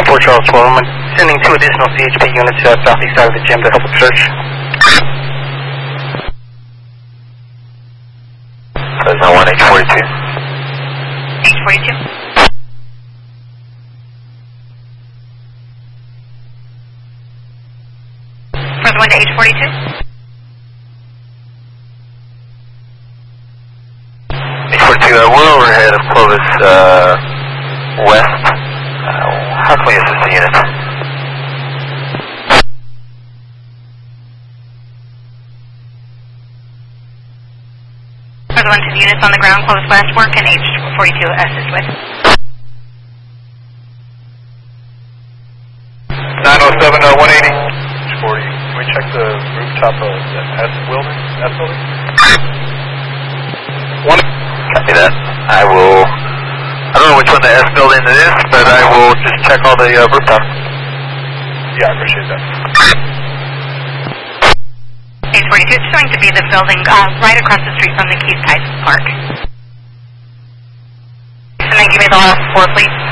Fort Charles 12. I'm sending 2 additional CHP units southeast side of the gym to help with search. Fresno 1, H42. H42. Fresno 1 to H42. H42, we're overhead of Clovis West. How can we assist the unit? Fresno 1 to the units on the ground, Clovis West, where can H42 assist with? 907, 180. H40. Can we check the rooftop of the S building? One. Copy that. I don't know which one the S building it is, but I will just check all the rooftops. Yeah, I appreciate that. H42, it's showing to be the building right across the street from the Keys Tyson Park. And then give me the last 4, please.